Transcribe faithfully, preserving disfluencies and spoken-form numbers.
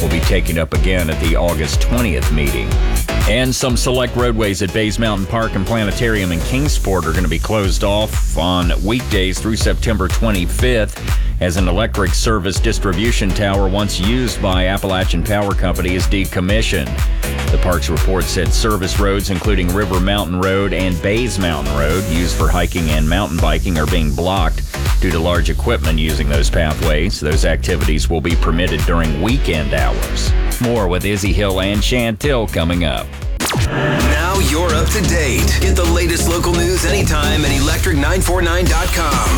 will be taken up again at the August twentieth meeting. And some select roadways at Bays Mountain Park and Planetarium in Kingsport are going to be closed off on weekdays through September twenty-fifth as an electric service distribution tower once used by Appalachian Power Company is decommissioned. The park's report said service roads, including River Mountain Road and Bays Mountain Road, used for hiking and mountain biking, are being blocked due to large equipment using those pathways. Those activities will be permitted during weekend hours. More with Izzy Hill and Chantil coming up. Now you're up to date. Get the latest local news anytime at electric nine forty-nine dot com.